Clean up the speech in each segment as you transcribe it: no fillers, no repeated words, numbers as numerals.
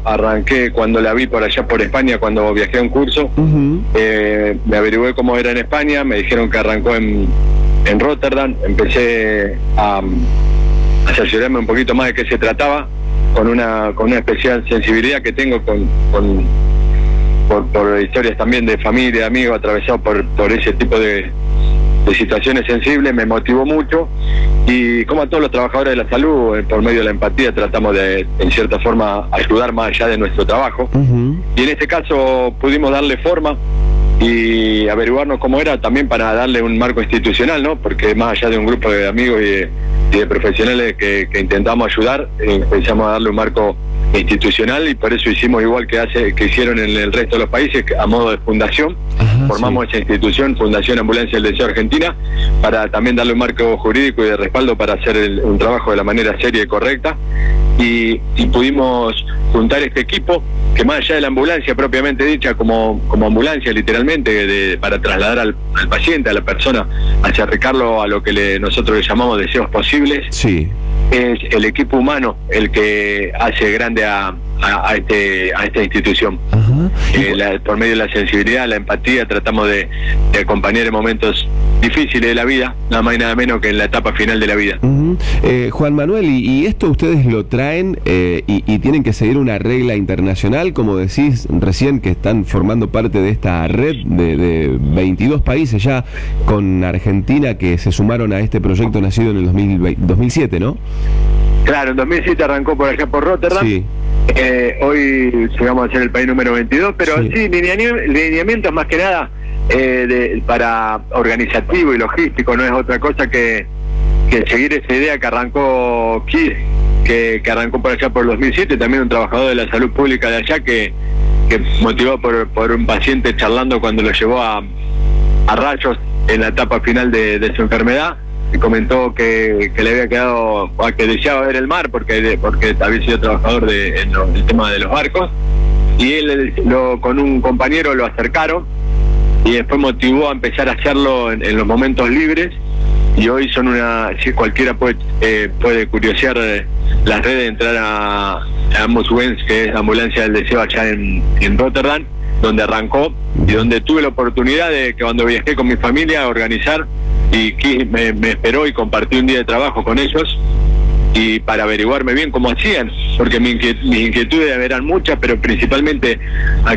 arranqué cuando la vi por allá por España, cuando viajé a un curso. Me averigué cómo era en España, me dijeron que arrancó en Rotterdam. Empecé a asesorarme un poquito más de qué se trataba, con una especial sensibilidad que tengo por historias también de familia, de amigos, atravesados por ese tipo de situaciones sensibles. Me motivó mucho, y como a todos los trabajadores de la salud, por medio de la empatía tratamos de, en cierta forma, ayudar más allá de nuestro trabajo. Y en este caso pudimos darle forma y averiguarnos cómo era, también para darle un marco institucional, ¿no? Porque más allá de un grupo de amigos y de profesionales que intentamos ayudar, empezamos a darle un marco institucional, y por eso hicimos igual que hicieron en el resto de los países, a modo de fundación. Formamos esa institución, Fundación Ambulancia del Deseo Argentina, para también darle un marco jurídico y de respaldo para hacer un trabajo de la manera seria y correcta. Y pudimos juntar este equipo, que más allá de la ambulancia propiamente dicha, como ambulancia literalmente, para trasladar al paciente, a la persona, acercarlo a lo que nosotros le llamamos deseos posibles. Sí. Es el equipo humano el que hace grande a esta institución. Por medio de la sensibilidad, la empatía, tratamos de acompañar en momentos difíciles de la vida, nada más y nada menos que en la etapa final de la vida. Juan Manuel, ¿y esto ustedes lo traen y tienen que seguir una regla internacional, como decís recién, que están formando parte de esta red de 22 países ya, con Argentina, que se sumaron a este proyecto nacido en el 2007, ¿no? Claro, en 2007 arrancó por allá por Rotterdam. Sí. Hoy llegamos a ser el país número 22, pero sí, lineamientos más que nada para organizativo y logístico. No es otra cosa que seguir esa idea que arrancó Keith, que arrancó por allá por el 2007, también un trabajador de la salud pública de allá, que motivó por un paciente charlando cuando lo llevó a rayos en la etapa final de su enfermedad, y comentó que le había quedado, que deseaba ver el mar porque había sido trabajador en el tema de los barcos, y él con un compañero lo acercaron, y después motivó a empezar a hacerlo en los momentos libres. Y hoy son si cualquiera puede curiosear las redes, entrar a Ambuswens, que es Ambulancia del Deseo allá en Rotterdam, donde arrancó, y donde tuve la oportunidad de que cuando viajé con mi familia a organizar, y me esperó y compartí un día de trabajo con ellos, y para averiguarme bien cómo hacían, porque mis inquietudes eran muchas, pero principalmente a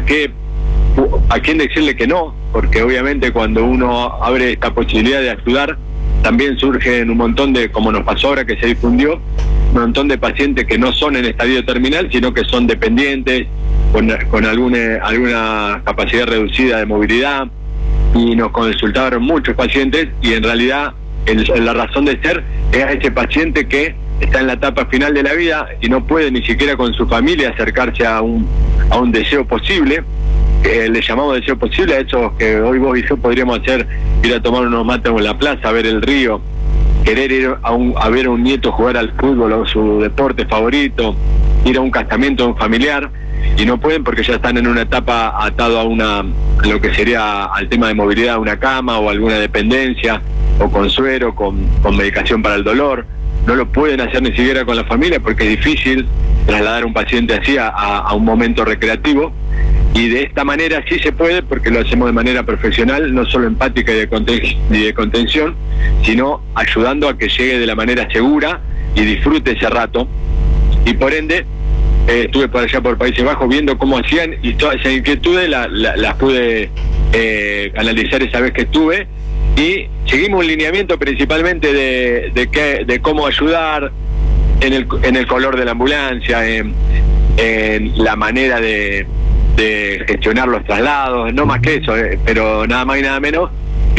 quién decirle que no, porque obviamente cuando uno abre esta posibilidad de ayudar, también surgen un montón de, como nos pasó ahora que se difundió, un montón de pacientes que no son en estadio terminal, sino que son dependientes, con alguna capacidad reducida de movilidad, y nos consultaron muchos pacientes, y en realidad la razón de ser es a ese paciente que está en la etapa final de la vida y no puede ni siquiera con su familia acercarse a un deseo posible. Le llamamos deseo posible a esos que hoy vos y yo podríamos hacer: ir a tomar unos mates en la plaza, a ver el río, querer ir a ver a un nieto jugar al fútbol o su deporte favorito, ir a un casamiento de un familiar, y no pueden porque ya están en una etapa atado a lo que sería al tema de movilidad, a una cama o alguna dependencia, o con suero, con medicación para el dolor. No lo pueden hacer ni siquiera con la familia porque es difícil trasladar a un paciente así a un momento recreativo. Y de esta manera sí se puede, porque lo hacemos de manera profesional, no solo empática y de contención, sino ayudando a que llegue de la manera segura y disfrute ese rato. Y por ende, estuve por allá por Países Bajos viendo cómo hacían, y todas esas inquietudes las pude analizar esa vez que estuve, y seguimos un lineamiento principalmente de cómo ayudar en el color de la ambulancia, en la manera de gestionar los traslados, no más que eso, pero nada más y nada menos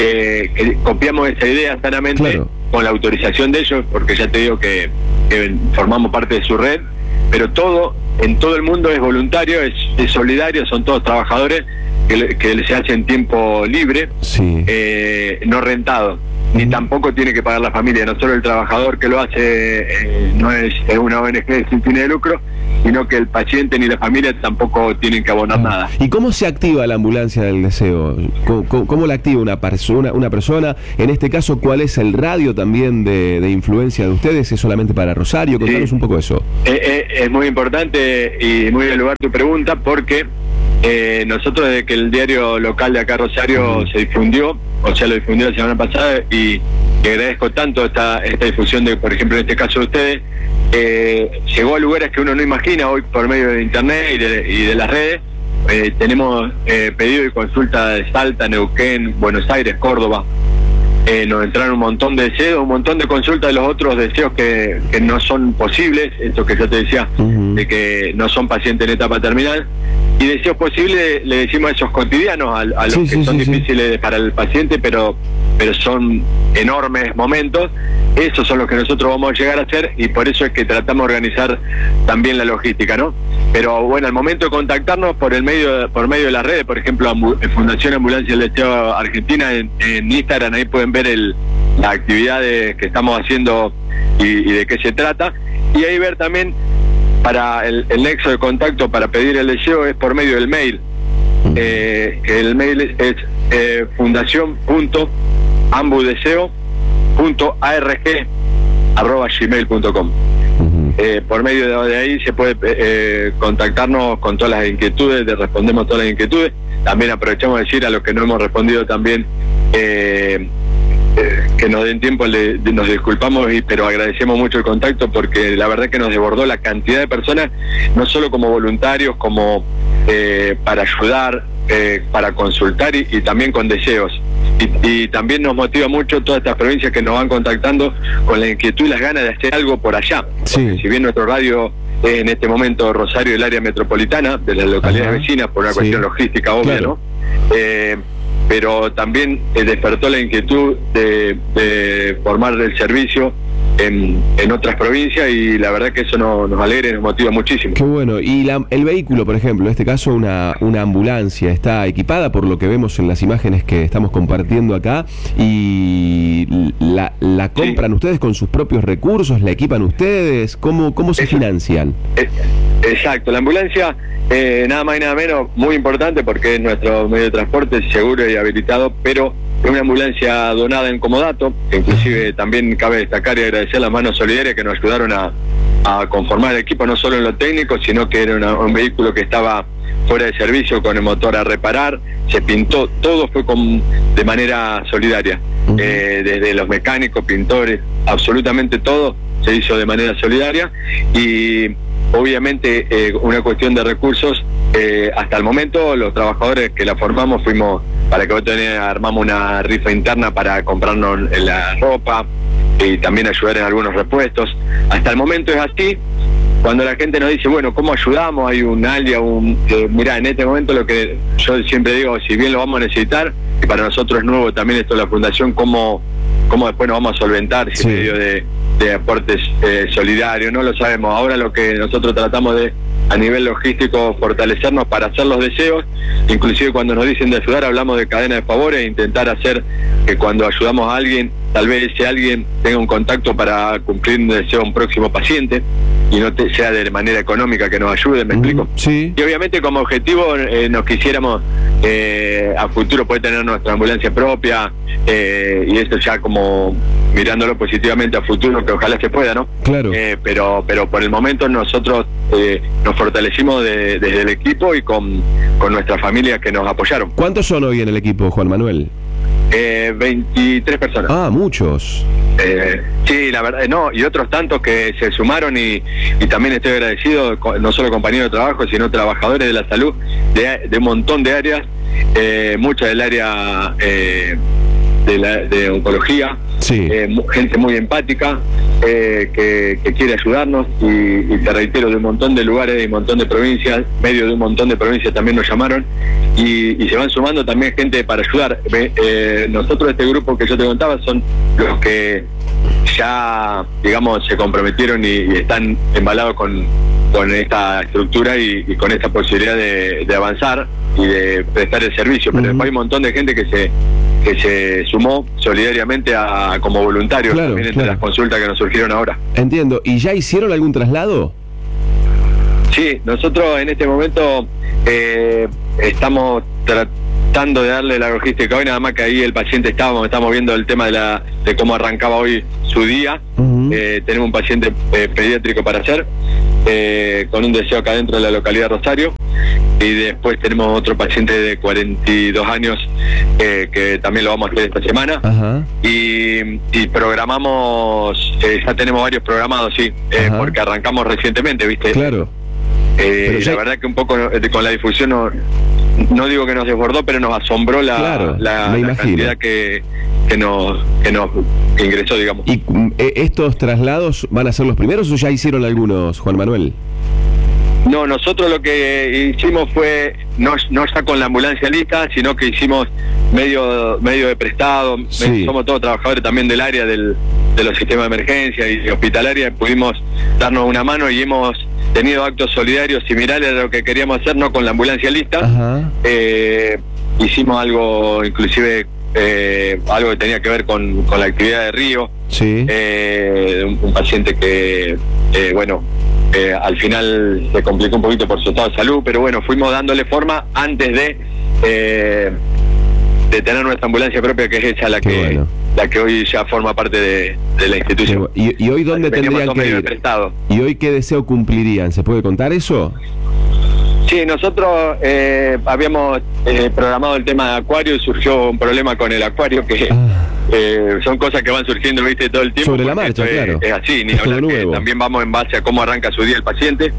que copiamos esa idea sanamente, claro, con la autorización de ellos, porque ya te digo que formamos parte de su red, pero todo en todo el mundo es voluntario, es solidario, son todos trabajadores que se hacen tiempo libre, sí, no rentado. ni tampoco tiene que pagar la familia, no solo el trabajador que lo hace, no es una ONG sin fines de lucro, sino que el paciente ni la familia tampoco tienen que abonar nada. ¿Y cómo se activa la ambulancia del deseo? ¿Cómo la activa una persona? En este caso, ¿cuál es el radio también de influencia de ustedes? ¿Es solamente para Rosario? Contanos un poco eso. Es muy importante y muy del lugar tu pregunta, porque nosotros desde que el diario local de acá Rosario se difundió, o sea, lo difundió la semana pasada, y agradezco tanto esta difusión de, por ejemplo, en este caso de ustedes, llegó a lugares que uno no imagina hoy por medio de internet y de las redes. Tenemos pedido y consulta de Salta, Neuquén, Buenos Aires, Córdoba. Nos entraron un montón de deseos, un montón de consultas de los otros deseos que no son posibles, esto que yo te decía, de que no son pacientes en etapa terminal, y deseos posibles le decimos a esos cotidianos, a los que son difíciles para el paciente, pero son enormes momentos. Esos son los que nosotros vamos a llegar a hacer, y por eso es que tratamos de organizar también la logística, ¿no? Pero bueno, al momento de contactarnos por medio de las redes, por ejemplo, Fundación Ambulancia del Deseo Argentina en Instagram, ahí pueden ver las actividades que estamos haciendo y de qué se trata, y ahí ver también para el nexo de contacto para pedir el deseo es por medio del mail. El mail es fundacion.ambudeseo.arg@gmail.com. Por medio de ahí se puede contactarnos con todas las inquietudes, respondemos todas las inquietudes. También aprovechamos de decir a los que no hemos respondido también que nos den tiempo, nos disculpamos, pero agradecemos mucho el contacto, porque la verdad que nos desbordó la cantidad de personas, no solo como voluntarios, como para ayudar, para consultar y también con deseos. Y también nos motiva mucho todas estas provincias que nos van contactando con la inquietud y las ganas de hacer algo por allá. Sí. Si bien nuestro radio es en este momento Rosario, el área metropolitana, de las localidades vecinas, por una cuestión logística obvia, claro, ¿no? Pero también despertó la inquietud de formar el servicio en otras provincias, y la verdad que eso nos alegra y nos motiva muchísimo. Qué bueno. Y el vehículo, por ejemplo, en este caso una ambulancia, está equipada por lo que vemos en las imágenes que estamos compartiendo acá, y la compran ustedes con sus propios recursos, la equipan ustedes, ¿cómo se financian? Exacto, la ambulancia, nada más y nada menos, muy importante porque es nuestro medio de transporte seguro y habilitado, pero es una ambulancia donada en comodato, que inclusive también cabe destacar y agradecer a las manos solidarias que nos ayudaron a conformar el equipo, no solo en lo técnico, sino que era un vehículo que estaba fuera de servicio con el motor a reparar, se pintó, todo fue de manera solidaria, desde los mecánicos, pintores, absolutamente todo se hizo de manera solidaria, y obviamente una cuestión de recursos. Hasta el momento los trabajadores que la formamos fuimos, para que vos tenés, armamos una rifa interna para comprarnos la ropa y también ayudar en algunos repuestos. Hasta el momento es así. Cuando la gente nos dice, bueno, ¿cómo ayudamos? Hay un alia, mirá, en este momento lo que yo siempre digo, si bien lo vamos a necesitar, y para nosotros es nuevo también esto de la fundación, ¿cómo después nos vamos a solventar si en medio de aportes solidarios? No lo sabemos. Ahora lo que nosotros tratamos de, a nivel logístico, fortalecernos para hacer los deseos. Inclusive cuando nos dicen de ayudar, hablamos de cadena de favores, e intentar hacer que cuando ayudamos a alguien, tal vez ese alguien tenga un contacto para cumplir un deseo a un próximo paciente, y no sea de manera económica que nos ayude, ¿me explico? Sí. Y obviamente como objetivo nos quisiéramos a futuro poder tener nuestra ambulancia propia, y esto ya como mirándolo positivamente a futuro, que ojalá se pueda, ¿no? Claro. Pero por el momento nosotros nos fortalecimos desde el equipo y con nuestras familias que nos apoyaron. ¿Cuántos son hoy en el equipo, Juan Manuel? 23 personas. Ah, muchos. Sí, la verdad, no, y otros tantos que se sumaron, y también estoy agradecido, no solo compañeros de trabajo, sino trabajadores de la salud, de un montón de áreas, muchas del área de oncología, gente muy empática, que quiere ayudarnos, y te reitero, de un montón de lugares, de un montón de provincias, medio de un montón de provincias también nos llamaron, y se van sumando también gente para ayudar. Nosotros, este grupo que yo te contaba, son los que ya, digamos, se comprometieron y están embalados con esta estructura y con esta posibilidad de avanzar y de prestar el servicio. Pero después hay un montón de gente que se sumó solidariamente como voluntarios, claro, también entre las consultas que nos surgieron ahora. Entiendo. ¿Y ya hicieron algún traslado? Sí, nosotros en este momento estamos tratando de darle la logística hoy, nada más que ahí el paciente estamos viendo el tema de cómo arrancaba hoy su día. Tenemos un paciente pediátrico para hacer, con un deseo acá dentro de la localidad de Rosario, y después tenemos otro paciente de 42 años que también lo vamos a hacer esta semana. Y programamos, ya tenemos varios programados, sí, porque arrancamos recientemente, ¿viste? Claro. La verdad que un poco con la difusión no digo que nos desbordó, pero nos asombró la cantidad que nos ingresó, digamos. ¿Y estos traslados van a ser los primeros o ya hicieron algunos, Juan Manuel? No, nosotros lo que hicimos fue, no ya con la ambulancia lista, sino que hicimos medio de prestado. Sí. Somos todos trabajadores también del área de los sistemas de emergencia y hospitalaria, pudimos darnos una mano y hemos tenido actos solidarios similares a lo que queríamos hacer, no con la ambulancia lista. Hicimos algo, inclusive algo que tenía que ver con la actividad de Río. Sí. Un paciente que, al final se complicó un poquito por su estado de salud, pero bueno, fuimos dándole forma antes de tener nuestra ambulancia propia, que es esa la que hoy ya forma parte de la institución. ¿Y hoy dónde tendrían que ir? ¿Y hoy qué deseo cumplirían? ¿Se puede contar eso? Sí, nosotros habíamos programado el tema de acuario y surgió un problema con el acuario que son cosas que van surgiendo, viste, todo el tiempo. Sobre la marcha, claro. Es así, ni hablar que también vamos en base a cómo arranca su día el paciente,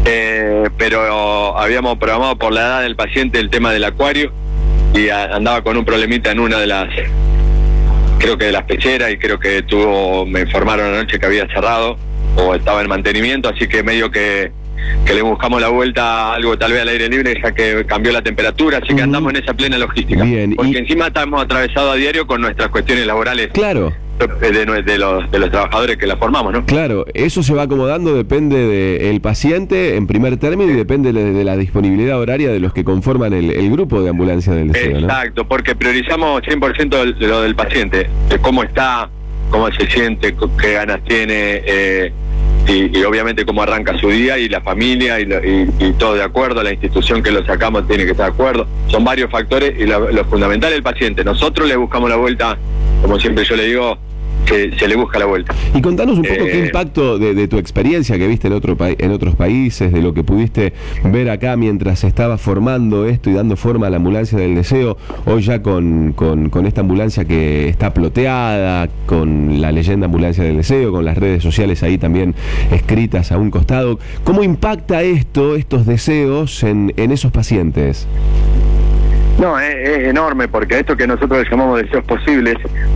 pero habíamos programado por la edad del paciente el tema del acuario y andaba con un problemita en una de las, creo que de las pecheras, y creo que me informaron anoche que había cerrado o estaba en mantenimiento, así que medio que le buscamos la vuelta a algo tal vez al aire libre, ya que cambió la temperatura, así que andamos en esa plena logística. Bien, porque encima estamos atravesados a diario con nuestras cuestiones laborales. Claro. De los trabajadores que la formamos, ¿no? Claro, eso se va acomodando, depende del paciente en primer término y depende de la disponibilidad horaria de los que conforman el grupo de ambulancia del deseo, ¿no? Exacto, porque priorizamos 100% de lo del paciente, de cómo está, cómo se siente, qué ganas tiene, y obviamente cómo arranca su día, y la familia y todo de acuerdo, la institución que lo sacamos tiene que estar de acuerdo. Son varios factores y lo fundamental es el paciente. Nosotros le buscamos la vuelta, como siempre yo le digo, se le busca la vuelta. Y contanos un poco qué impacto de tu experiencia que viste en otros países, de lo que pudiste ver acá mientras se estaba formando esto y dando forma a la ambulancia del deseo, hoy ya con esta ambulancia que está ploteada, con la leyenda ambulancia del deseo, con las redes sociales ahí también escritas a un costado. ¿Cómo impacta estos deseos en esos pacientes? No, es enorme, porque esto que nosotros le llamamos deseos posibles,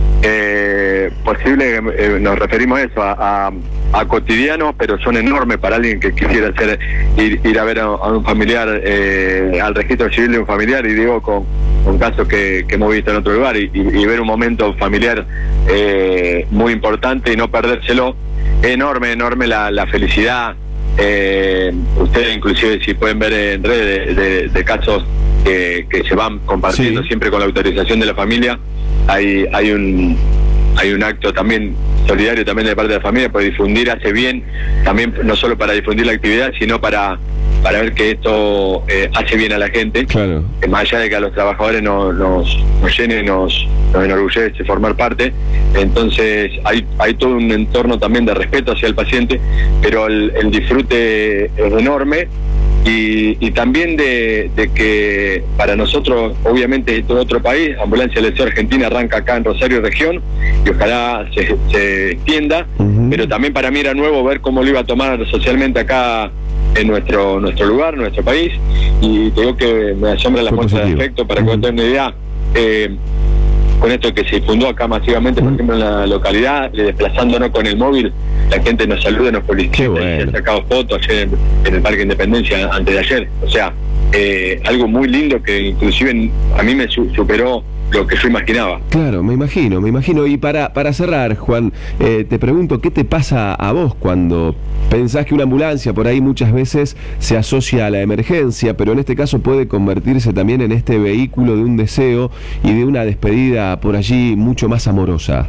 nos referimos a eso, a cotidianos, pero son enormes para alguien que quisiera ir a ver a un familiar, al registro civil de un familiar, y digo con casos que hemos visto en otro lugar, y ver un momento familiar muy importante y no perdérselo. Enorme la felicidad. Ustedes inclusive, si pueden ver en redes de casos que se van compartiendo, sí, siempre con la autorización de la familia, hay un acto también solidario también de parte de la familia, porque difundir hace bien, también no solo para difundir la actividad, sino para ver que esto hace bien a la gente. Claro. Más allá de que a los trabajadores nos llene, nos enorgullece formar parte. Entonces hay todo un entorno también de respeto hacia el paciente, pero el disfrute es enorme. Y también de que para nosotros, obviamente, todo otro país, Ambulancia del Deseo Argentina arranca acá en Rosario Región, y ojalá se extienda, pero también para mí era nuevo ver cómo lo iba a tomar socialmente acá en nuestro lugar, nuestro país, y creo que me asombra la muestra de afecto. Para que vos tengas una idea, con esto que se difundó acá masivamente, por ejemplo en la localidad, desplazándonos con el móvil, la gente nos saluda, nos felicita, bueno. Ha sacado fotos ayer en el Parque Independencia, antes de ayer, o sea, algo muy lindo que inclusive a mí me superó lo que yo imaginaba. Claro, me imagino. Y para cerrar, Juan, te pregunto, ¿qué te pasa a vos cuando pensás que una ambulancia por ahí muchas veces se asocia a la emergencia, pero en este caso puede convertirse también en este vehículo de un deseo y de una despedida por allí mucho más amorosa?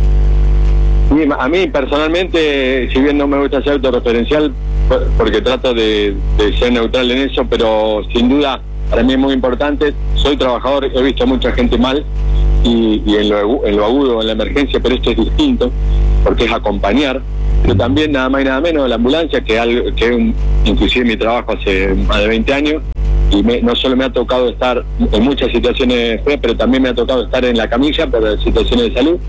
Y a mí personalmente, si bien no me gusta ser autorreferencial, porque trato de ser neutral en eso, pero sin duda para mí es muy importante. Soy trabajador, he visto a mucha gente mal y en lo agudo, en la emergencia, pero esto es distinto porque es acompañar. Pero también nada más y nada menos la ambulancia, que inclusive mi trabajo hace más de 20 años, y no solo me ha tocado estar en muchas situaciones feas, pero también me ha tocado estar en la camilla por situaciones de salud,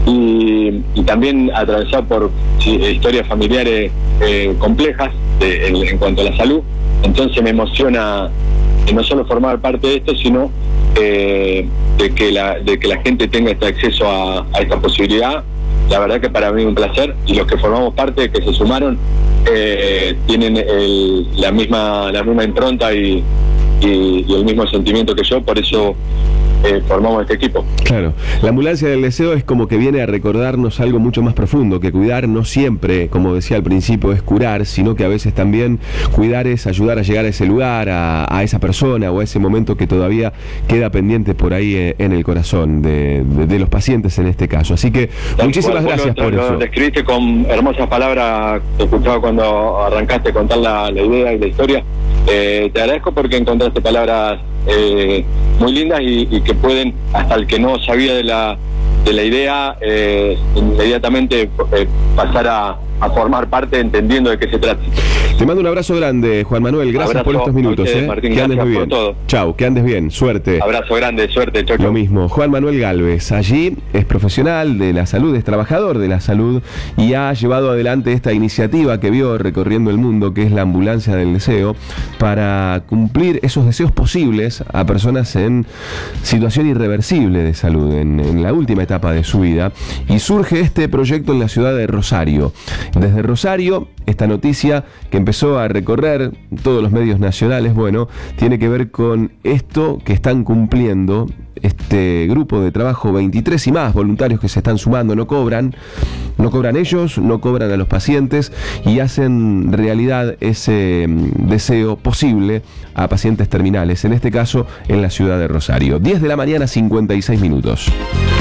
y también atravesado por historias familiares complejas en cuanto a la salud. Entonces me emociona no solo formar parte de esto, sino de que la gente tenga este acceso a esta posibilidad. La verdad que para mí es un placer, y los que formamos parte, que se sumaron, tienen la misma impronta y el mismo sentimiento que yo, por eso formamos este equipo. Claro, la ambulancia del deseo es como que viene a recordarnos algo mucho más profundo, que cuidar no siempre, como decía al principio, es curar, sino que a veces también cuidar es ayudar a llegar a ese lugar, a esa persona o a ese momento que todavía queda pendiente por ahí en el corazón de los pacientes en este caso. Así que muchísimas gracias por eso. Lo describiste con hermosas palabras, te escuchaba cuando arrancaste a contar la idea y la historia. Te agradezco porque encontraste palabras muy lindas y que pueden, hasta el que no sabía de la idea, inmediatamente pasar a formar parte, entendiendo de qué se trata. Te mando un abrazo grande, Juan Manuel, gracias por estos minutos. Ustedes, Martín, que andes muy bien. Por todo. Chau, que andes bien, suerte. Abrazo grande, suerte, chau. Lo mismo, Juan Manuel Gálvez, allí es profesional de la salud, es trabajador de la salud y ha llevado adelante esta iniciativa que vio recorriendo el mundo, que es la ambulancia del deseo, para cumplir esos deseos posibles a personas en situación irreversible de salud, en la última etapa de su vida. Y surge este proyecto en la ciudad de Rosario. Desde Rosario, esta noticia que empezó a recorrer todos los medios nacionales, bueno, tiene que ver con esto que están cumpliendo este grupo de trabajo, 23 y más voluntarios que se están sumando. No cobran ellos, no cobran a los pacientes y hacen realidad ese deseo posible a pacientes terminales, en este caso en la ciudad de Rosario. 10 de la mañana, 56 minutos.